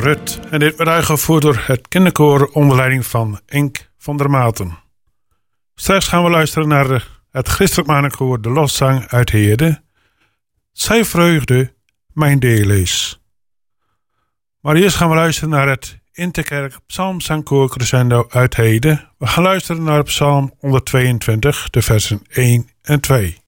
Rut. En dit werd uitgevoerd door het kinderkoor onder leiding van Enk van der Maten. Straks gaan we luisteren naar het christelijk mannenkoor De Lofzang uit Heerde. Zij vreugde mijn deel is. Maar eerst gaan we luisteren naar het Interkerk Psalmzangkoor Crescendo uit Heerde. We gaan luisteren naar Psalm 122, de versen 1 en 2.